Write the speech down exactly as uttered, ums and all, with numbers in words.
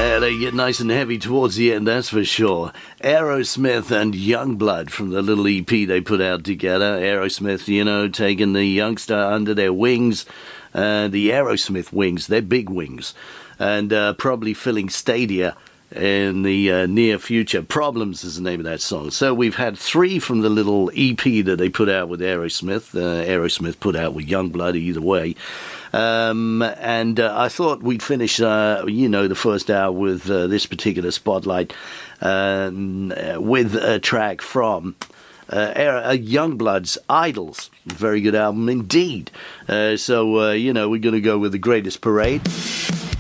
Yeah, they get nice and heavy towards the end, that's for sure. Aerosmith and Youngblood from the little E P they put out together. Aerosmith, you know, taking the youngster under their wings, uh, the Aerosmith wings, they're big wings, and uh, probably filling stadia in the uh, near future. Problems is the name of that song. So we've had three from the little E P that they put out with Aerosmith. Uh, Aerosmith put out with Youngblood, either way. Um, and uh, I thought we'd finish, uh, you know, the first hour with uh, this particular spotlight um, with a track from uh, Aer- Youngblood's Idols. Very good album indeed. Uh, so, uh, you know, we're going to go with The Greatest Parade.